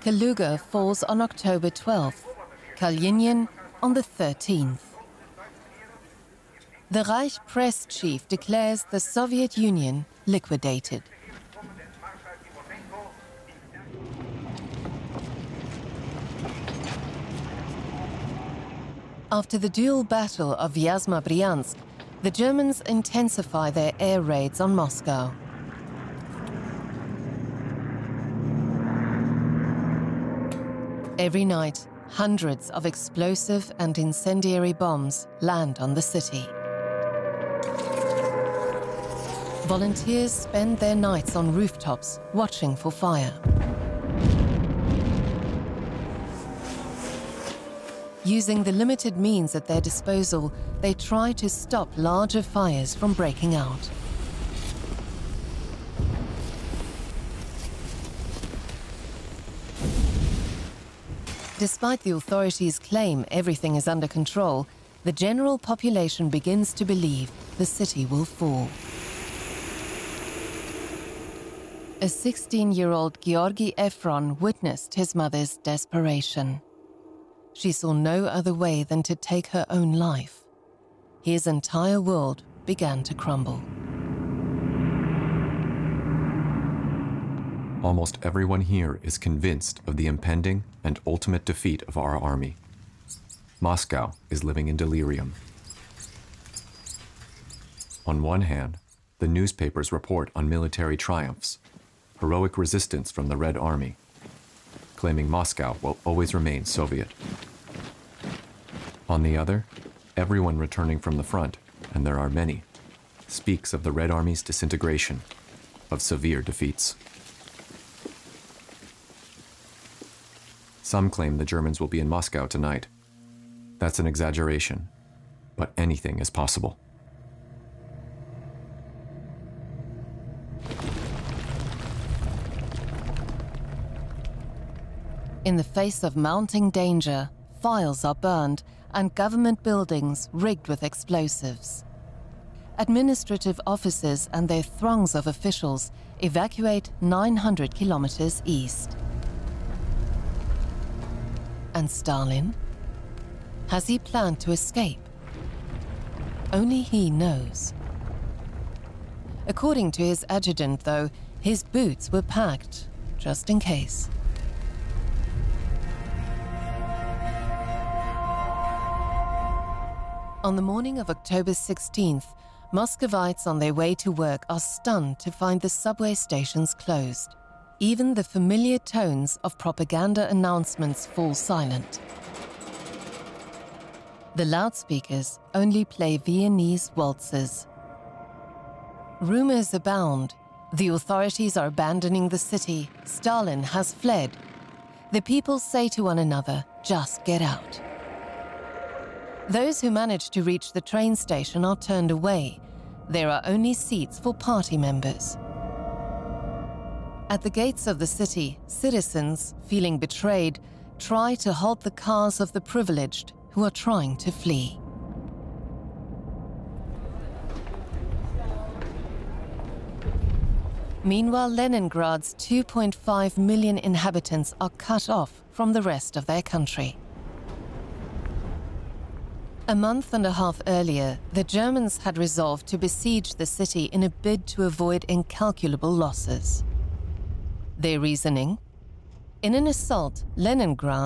Kaluga falls on October 12th, Kalinin on the 13th. The Reich press chief declares the Soviet Union liquidated. After the dual battle of Vyazma-Bryansk, the Germans intensify their air raids on Moscow. Every night, hundreds of explosive and incendiary bombs land on the city. Volunteers spend their nights on rooftops watching for fire. Using the limited means at their disposal, they try to stop larger fires from breaking out. Despite the authorities' claim everything is under control, the general population begins to believe the city will fall. A 16-year-old Georgy Efron witnessed his mother's desperation. She saw no other way than to take her own life. His entire world began to crumble. Almost everyone here is convinced of the impending and ultimate defeat of our army. Moscow is living in delirium. On one hand, the newspapers report on military triumphs, heroic resistance from the Red Army, claiming Moscow will always remain Soviet. On the other, everyone returning from the front, and there are many, speaks of the Red Army's disintegration, of severe defeats. Some claim the Germans will be in Moscow tonight. That's an exaggeration, but anything is possible. In the face of mounting danger, files are burned and government buildings rigged with explosives. Administrative officers and their throngs of officials evacuate 900 kilometers east. And Stalin? Has he planned to escape? Only he knows. According to his adjutant, though, his boots were packed, just in case. On the morning of October 16th, Muscovites on their way to work are stunned to find the subway stations closed. Even the familiar tones of propaganda announcements fall silent. The loudspeakers only play Viennese waltzes. Rumors abound. The authorities are abandoning the city. Stalin has fled. The people say to one another, just get out. Those who manage to reach the train station are turned away. There are only seats for party members. At the gates of the city, citizens, feeling betrayed, try to halt the cars of the privileged who are trying to flee. Meanwhile, Leningrad's 2.5 million inhabitants are cut off from the rest of their country. A month and a half earlier, the Germans had resolved to besiege the city in a bid to avoid incalculable losses. Their reasoning? In an assault, Leningrad